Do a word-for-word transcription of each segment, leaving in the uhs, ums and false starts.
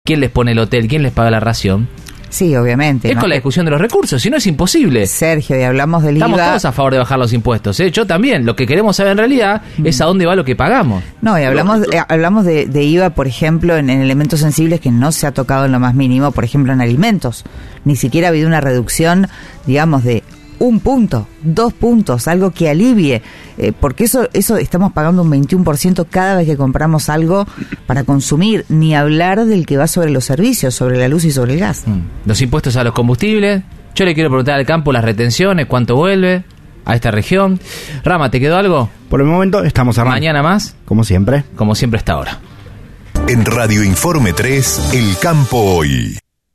quién les pone el hotel, quién les paga la ración. Sí, obviamente. Es ¿no? con la discusión de los recursos, si no es imposible. Sergio, y hablamos del Estamos I V A. todos a favor de bajar los impuestos, ¿eh? Yo también. Lo que queremos saber en realidad mm. es a dónde va lo que pagamos. No, y hablamos eh, hablamos de, de I V A, por ejemplo, en, en elementos sensibles que no se ha tocado en lo más mínimo, por ejemplo, en alimentos. Ni siquiera ha habido una reducción, digamos, de un punto, dos puntos, algo que alivie, eh, porque eso eso estamos pagando un veintiuno por ciento cada vez que compramos algo para consumir, ni hablar del que va sobre los servicios, sobre la luz y sobre el gas. Mm. Los impuestos a los combustibles. Yo le quiero preguntar al campo las retenciones, cuánto vuelve a esta región. Rama, ¿te quedó algo? Por el momento estamos arrancando. Mañana más. Como siempre. Como siempre hasta ahora. En Radio Informe tres, El Campo Hoy.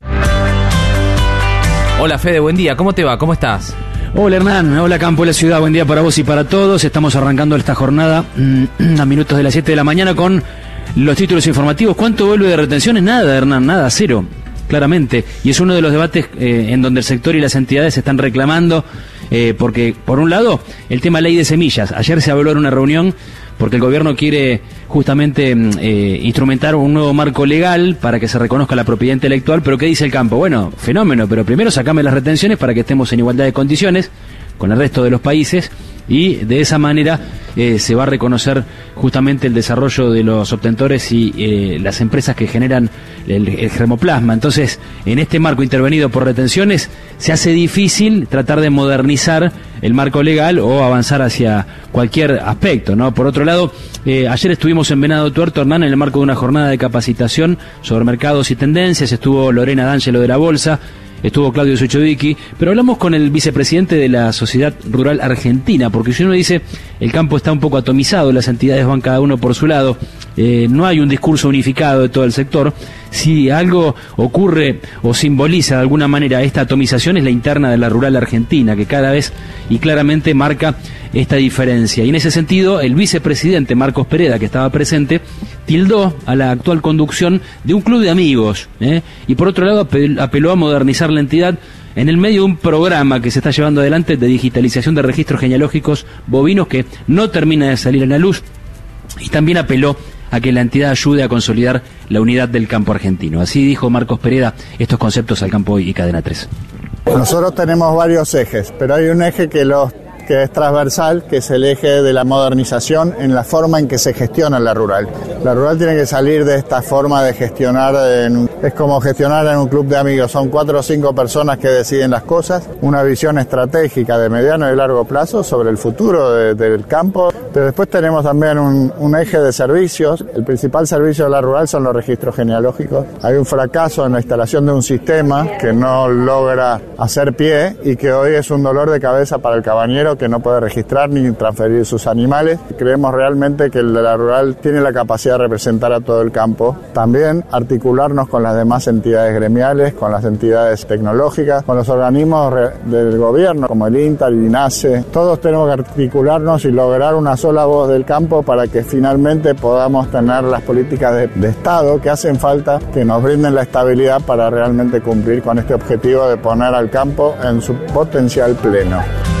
Hola Fede, buen día. ¿Cómo te va? ¿Cómo estás? Hola Hernán, hola Campo de la Ciudad, buen día para vos y para todos. Estamos arrancando esta jornada mmm, a minutos de las siete de la mañana con los títulos informativos. ¿Cuánto vuelve de retenciones? Nada, Hernán, nada, cero, claramente. Y es uno de los debates eh, en donde el sector y las entidades están reclamando, eh, porque por un lado, el tema ley de semillas. Ayer se habló en una reunión porque el gobierno quiere justamente eh, instrumentar un nuevo marco legal para que se reconozca la propiedad intelectual, pero ¿qué dice el campo? Bueno, fenómeno, pero primero sacame las retenciones para que estemos en igualdad de condiciones con el resto de los países y de esa manera eh, se va a reconocer justamente el desarrollo de los obtentores y eh, las empresas que generan el, el germoplasma. Entonces, en este marco intervenido por retenciones, se hace difícil tratar de modernizar el marco legal o avanzar hacia cualquier aspecto, ¿no? Por otro lado, eh, ayer estuvimos en Venado Tuerto, Hernán, en el marco de una jornada de capacitación sobre mercados y tendencias. Estuvo Lorena D'Angelo de la Bolsa, estuvo Claudio Suchovicki, pero hablamos con el vicepresidente de la Sociedad Rural Argentina, porque si uno dice, el campo está un poco atomizado, las entidades van cada uno por su lado, eh, no hay un discurso unificado de todo el sector. Si algo ocurre o simboliza de alguna manera esta atomización es la interna de la rural argentina, que cada vez y claramente marca esta diferencia. Y en ese sentido, el vicepresidente Marcos Pereda, que estaba presente, tildó a la actual conducción de un club de amigos, ¿eh? Y por otro lado apel- apeló a modernizar la entidad en el medio de un programa que se está llevando adelante de digitalización de registros genealógicos bovinos que no termina de salir a la luz, y también apeló a que la entidad ayude a consolidar la unidad del campo argentino. Así dijo Marcos Pereda estos conceptos al Campo Hoy y Cadena tres. Nosotros tenemos varios ejes, pero hay un eje que los que es transversal, que es el eje de la modernización en la forma en que se gestiona la rural. La rural tiene que salir de esta forma de gestionar, en, es como gestionar en un club de amigos, son cuatro o cinco personas que deciden las cosas, una visión estratégica de mediano y largo plazo sobre el futuro de, del campo, pero después tenemos también un, un eje de servicios. El principal servicio de la rural son los registros genealógicos. Hay un fracaso en la instalación de un sistema que no logra hacer pie y que hoy es un dolor de cabeza para el cabañero que no puede registrar ni transferir sus animales. Creemos realmente que el de la rural tiene la capacidad de representar a todo el campo. También articularnos con las demás entidades gremiales, con las entidades tecnológicas, con los organismos del gobierno como el INTA, el INASE. Todos tenemos que articularnos y lograr una sola voz del campo para que finalmente podamos tener las políticas de, de Estado que hacen falta, que nos brinden la estabilidad para realmente cumplir con este objetivo de poner al campo en su potencial pleno.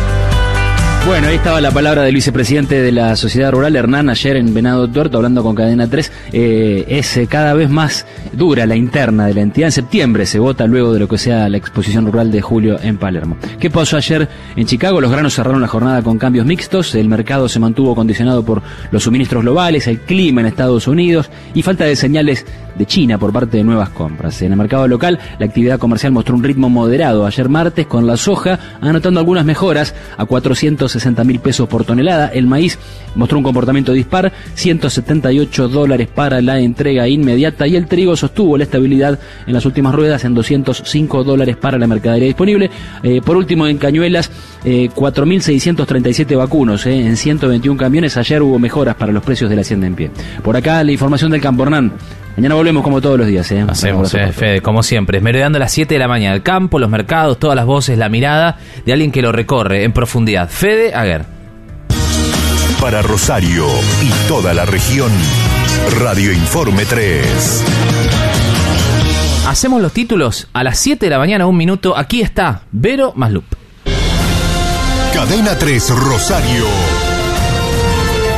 Bueno, ahí estaba la palabra del vicepresidente de la Sociedad Rural, Hernán, ayer en Venado Tuerto, hablando con Cadena tres. Eh, es eh, cada vez más dura la interna de la entidad. En septiembre se vota luego de lo que sea la exposición rural de julio en Palermo. ¿Qué pasó ayer en Chicago? Los granos cerraron la jornada con cambios mixtos. El mercado se mantuvo condicionado por los suministros globales, el clima en Estados Unidos y falta de señales de China por parte de nuevas compras. En el mercado local, la actividad comercial mostró un ritmo moderado ayer martes, con la soja anotando algunas mejoras a cuatrocientos sesenta mil pesos por tonelada. El maíz mostró un comportamiento dispar, ciento setenta y ocho dólares para la entrega inmediata, y el trigo sostuvo la estabilidad en las últimas ruedas en doscientos cinco dólares para la mercadería disponible. Eh, por último, en Cañuelas, eh, cuatro mil seiscientos treinta y siete vacunos eh, en ciento veintiún camiones. Ayer hubo mejoras para los precios de la hacienda en pie. Por acá la información del campo, Hernán. Mañana volvemos como todos los días. ¿eh? Hacemos, eh, Fede, como siempre, merodeando a las siete de la mañana. El campo, los mercados, todas las voces, la mirada de alguien que lo recorre en profundidad. Fede Aguer. Para Rosario y toda la región, Radio Informe tres. Hacemos los títulos a las siete de la mañana, un minuto. Aquí está Vero Maslup. Cadena tres Rosario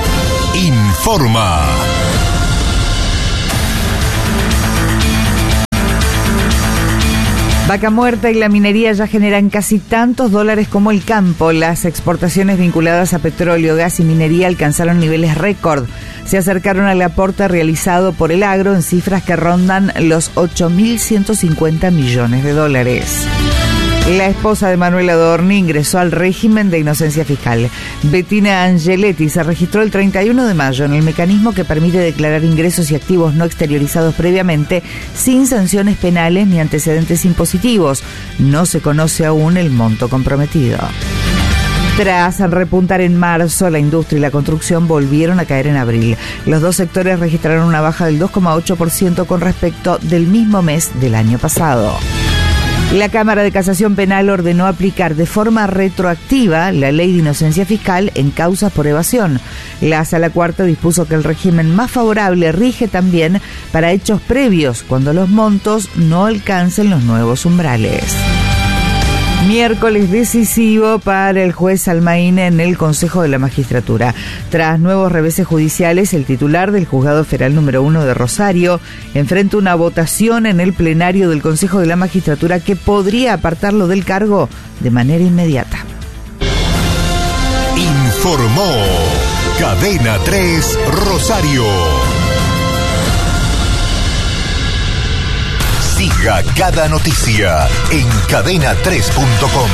informa. Vaca muerta y la minería ya generan casi tantos dólares como el campo. Las exportaciones vinculadas a petróleo, gas y minería alcanzaron niveles récord. Se acercaron al aporte realizado por el agro en cifras que rondan los ocho mil ciento cincuenta millones de dólares. La esposa de Manuel Adorni ingresó al régimen de inocencia fiscal. Bettina Angeletti se registró el treinta y uno de mayo en el mecanismo que permite declarar ingresos y activos no exteriorizados previamente sin sanciones penales ni antecedentes impositivos. No se conoce aún el monto comprometido. Tras repuntar en marzo, la industria y la construcción volvieron a caer en abril. Los dos sectores registraron una baja del dos coma ocho por ciento con respecto del mismo mes del año pasado. La Cámara de Casación Penal ordenó aplicar de forma retroactiva la ley de inocencia fiscal en causas por evasión. La Sala Cuarta dispuso que el régimen más favorable rige también para hechos previos, cuando los montos no alcancen los nuevos umbrales. Miércoles decisivo para el juez Almaín en el Consejo de la Magistratura. Tras nuevos reveses judiciales, el titular del Juzgado Federal número uno de Rosario enfrenta una votación en el plenario del Consejo de la Magistratura que podría apartarlo del cargo de manera inmediata. Informó Cadena tres Rosario. Siga cada noticia en cadena tres punto com.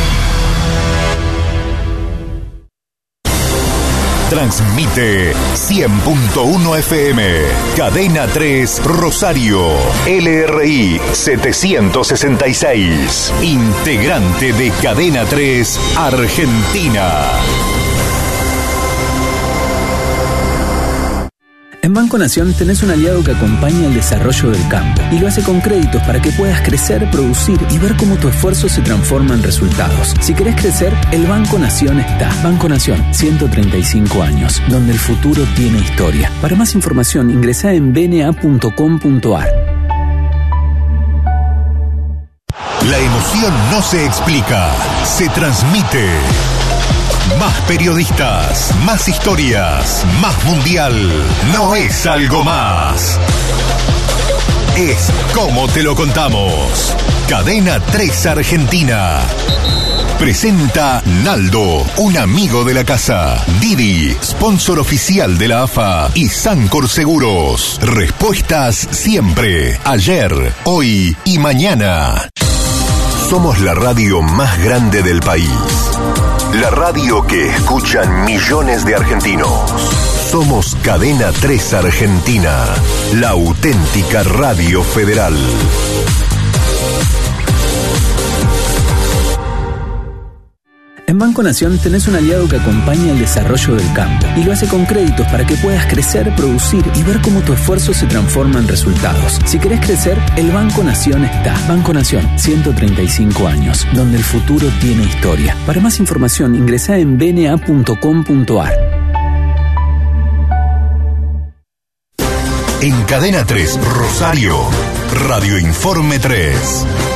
Transmite cien punto uno F M, Cadena tres Rosario, L R I setecientos sesenta y seis, integrante de Cadena tres Argentina. En Banco Nación tenés un aliado que acompaña el desarrollo del campo y lo hace con créditos para que puedas crecer, producir y ver cómo tu esfuerzo se transforma en resultados. Si querés crecer, el Banco Nación está. Banco Nación, ciento treinta y cinco años, donde el futuro tiene historia. Para más información, ingresá en b n a punto com punto a r. La emoción no se explica, se transmite. Más periodistas, más historias, más mundial. No es algo más. Es como te lo contamos. Cadena tres Argentina. Presenta Naldo, un amigo de la casa. Didi, sponsor oficial de la A F A. Y Sancor Seguros. Respuestas siempre. Ayer, hoy y mañana. Somos la radio más grande del país. La radio que escuchan millones de argentinos. Somos Cadena tres Argentina, la auténtica radio federal. En Banco Nación tenés un aliado que acompaña el desarrollo del campo y lo hace con créditos para que puedas crecer, producir y ver cómo tu esfuerzo se transforma en resultados. Si querés crecer, el Banco Nación está. Banco Nación, ciento treinta y cinco años, donde el futuro tiene historia. Para más información, ingresá en b n a punto com punto a r. En Cadena tres Rosario, Radio Informe tres.